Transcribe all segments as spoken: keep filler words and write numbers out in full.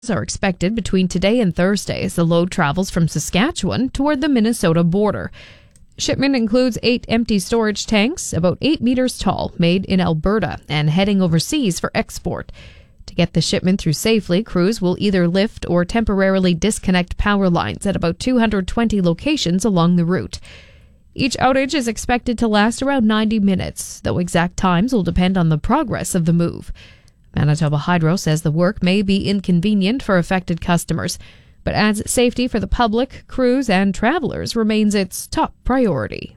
are expected between today and Thursday as the load travels from Saskatchewan toward the Minnesota border. Shipment includes eight empty storage tanks, about eight meters tall, made in Alberta and heading overseas for export. To get the shipment through safely, crews will either lift or temporarily disconnect power lines at about two hundred twenty locations along the route. Each outage is expected to last around ninety minutes, though exact times will depend on the progress of the move. Manitoba Hydro says the work may be inconvenient for affected customers, but adds safety for the public, crews, and travelers remains its top priority.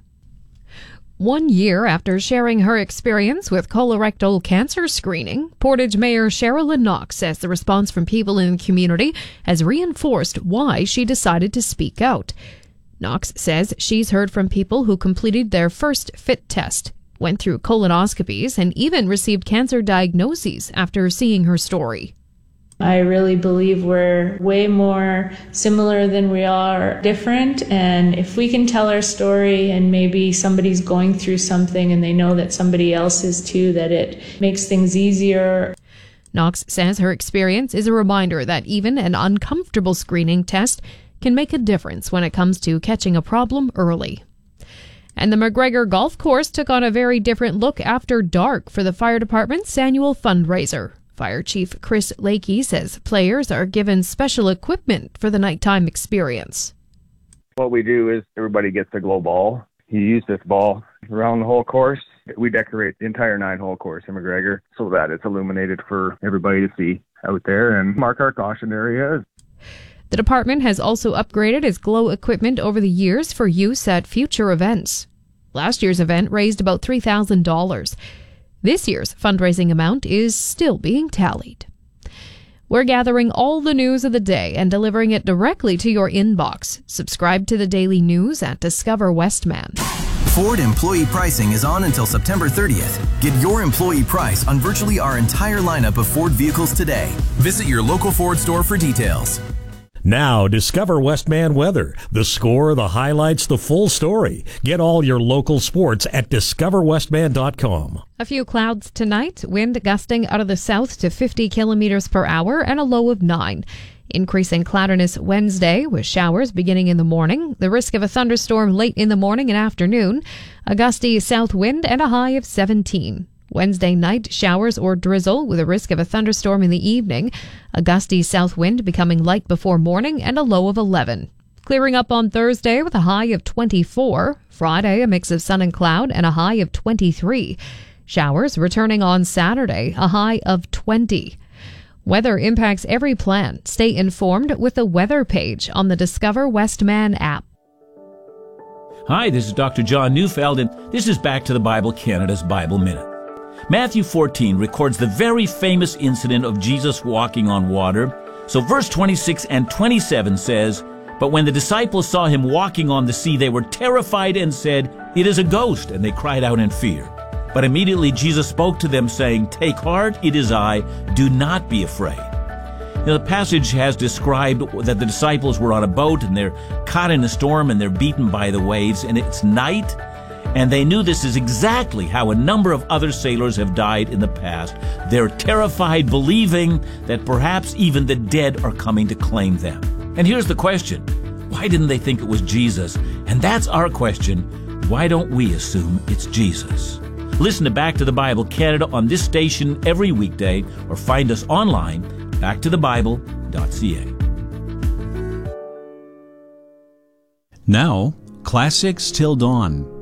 One year after sharing her experience with colorectal cancer screening, Portage Mayor Sherilyn Knox says the response from people in the community has reinforced why she decided to speak out. Knox says she's heard from people who completed their first FIT test, went through colonoscopies, and even received cancer diagnoses after seeing her story. I really believe we're way more similar than we are different, and if we can tell our story and maybe somebody's going through something and they know that somebody else is too, that it makes things easier. Knox says her experience is a reminder that even an uncomfortable screening test can make a difference when it comes to catching a problem early. And the McGregor Golf Course took on a very different look after dark for the fire department's annual fundraiser. Fire Chief Chris Lakey says players are given special equipment for the nighttime experience. What we do is everybody gets a glow ball. You use this ball around the whole course. We decorate the entire nine-hole course in McGregor so that it's illuminated for everybody to see out there and mark our caution areas. The department has also upgraded its glow equipment over the years for use at future events. Last year's event raised about three thousand dollars. This year's fundraising amount is still being tallied. We're gathering all the news of the day and delivering it directly to your inbox. Subscribe to the daily news at Discover Westman. Ford employee pricing is on until September thirtieth. Get your employee price on virtually our entire lineup of Ford vehicles today. Visit your local Ford store for details. Now, Discover Westman weather. The score, the highlights, the full story. Get all your local sports at discover westman dot com. A few clouds tonight, wind gusting out of the south to fifty kilometers per hour and a low of nine. Increasing cloudiness Wednesday with showers beginning in the morning. The risk of a thunderstorm late in the morning and afternoon. A gusty south wind and a high of seventeen. Wednesday night, showers or drizzle with a risk of a thunderstorm in the evening. A gusty south wind becoming light before morning and a low of eleven. Clearing up on Thursday with a high of twenty-four. Friday, a mix of sun and cloud and a high of twenty-three. Showers returning on Saturday, a high of twenty. Weather impacts every plant. Stay informed with the weather page on the Discover Westman app. Hi, this is Doctor John Neufeld, and this is Back to the Bible Canada's Bible Minute. Matthew fourteen records the very famous incident of Jesus walking on water. So verse twenty-six and twenty-seven says, "But when the disciples saw him walking on the sea, they were terrified and said, 'It is a ghost,' and they cried out in fear. But immediately Jesus spoke to them, saying, 'Take heart, it is I, do not be afraid.'" Now, the passage has described that the disciples were on a boat and they're caught in a storm and they're beaten by the waves, and it's night. And they knew this is exactly how a number of other sailors have died in the past. They're terrified, believing that perhaps even the dead are coming to claim them. And here's the question. Why didn't they think it was Jesus? And that's our question. Why don't we assume it's Jesus? Listen to Back to the Bible Canada on this station every weekday, or find us online, back to the bible dot c a. Now, Classics Till Dawn.